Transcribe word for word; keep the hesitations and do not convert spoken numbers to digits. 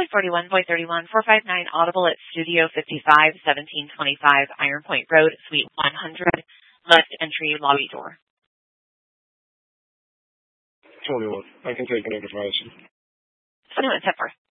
Boy forty-one, Boy thirty-one, four five nine Audible at Studio fifty-five, seventeen twenty-five Iron Point Road, Suite one hundred, left entry lobby door. twenty-one. I can take an information. twenty-one, ten four.